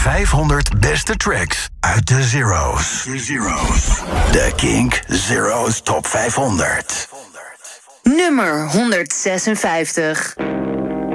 500 beste tracks uit de Zero's. De Kink Zero's Top 500. Nummer 156.